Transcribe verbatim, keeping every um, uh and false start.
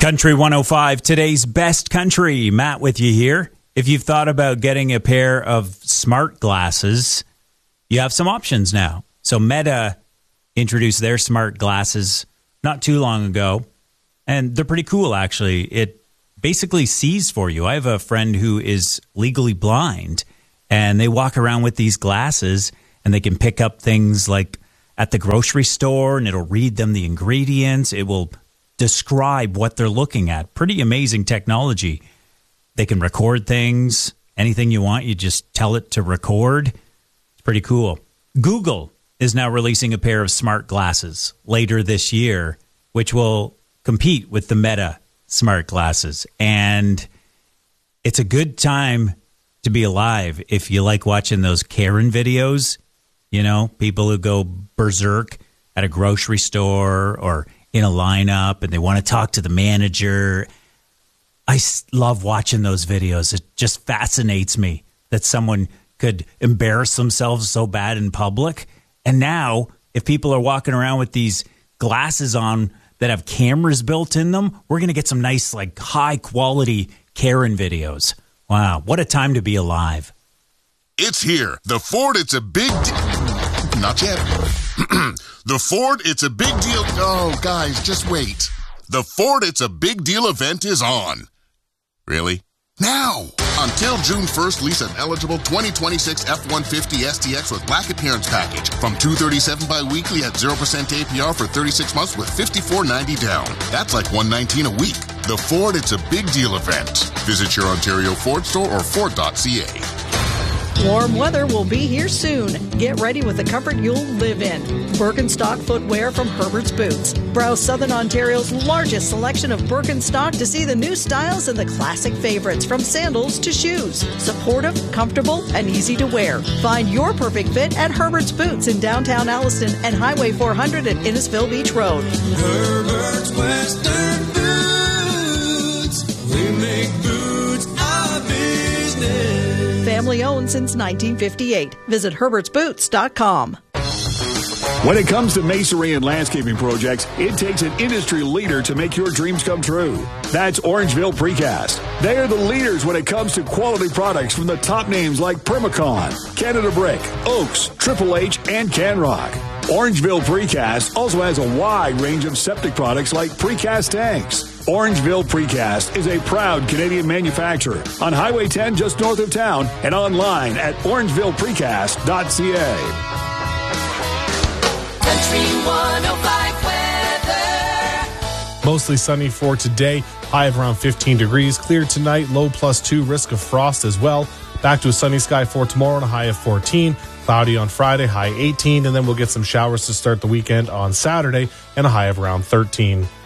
Country one oh five, today's best country. Matt with you here. If you've thought about getting a pair of smart glasses, you have some options now. So Meta introduced their smart glasses not too long ago, and they're pretty cool, actually. It basically sees for you. I have a friend who is legally blind, and they walk around with these glasses, and they can pick up things like at the grocery store, and it'll read them the ingredients. It will describe what they're looking at. Pretty amazing technology. They can record things. Anything you want, you just tell it to record. It's pretty cool. Google is now releasing a pair of smart glasses later this year, which will compete with the Meta smart glasses. And it's a good time to be alive if you like watching those Karen videos, you know, people who go berserk at a grocery store or in a lineup and they want to talk to the manager. I love watching those videos. It just fascinates me that someone could embarrass themselves so bad in public. And now, if people are walking around with these glasses on that have cameras built in them, we're going to get some nice, like, high-quality Karen videos. Wow, what a time to be alive. It's here. The Ford, it's a big deal. Not yet. The Ford, it's a big deal. Oh, guys, just wait. The Ford, it's a big deal event is on. Really? Now! Until June first, lease an eligible twenty twenty-six F one fifty S T X with black appearance package from two hundred thirty-seven dollars bi-weekly at zero percent A P R for thirty-six months with fifty-four ninety down. That's like one hundred nineteen dollars a week. The Ford, it's a big deal event. Visit your Ontario Ford store or Ford dot C A. Warm weather will be here soon. Get ready with the comfort you'll live in. Birkenstock footwear from Herbert's Boots. Browse Southern Ontario's largest selection of Birkenstock to see the new styles and the classic favorites from sandals to shoes. Supportive, comfortable, and easy to wear. Find your perfect fit at Herbert's Boots in downtown Alliston and Highway four hundred at Innisfil Beach Road. Herbert's Western Boots. We make boots our business. Family owned since nineteen fifty-eight. Visit herberts boots dot com. When it comes to masonry and landscaping projects, it takes an industry leader to make your dreams come true. That's Orangeville Precast. They are the leaders when it comes to quality products from the top names like Primacon, Canada Brick, Oaks, Triple H, and Canrock. Orangeville Precast also has a wide range of septic products like precast tanks. Orangeville Precast is a proud Canadian manufacturer on Highway ten just north of town and online at orangeville precast dot c a. Country one oh five weather. Mostly sunny for today, high of around fifteen degrees. Clear tonight, low plus two, risk of frost as well. Back to a sunny sky for tomorrow and a high of fourteen. Cloudy on Friday, high eighteen, and then we'll get some showers to start the weekend on Saturday and a high of around thirteen.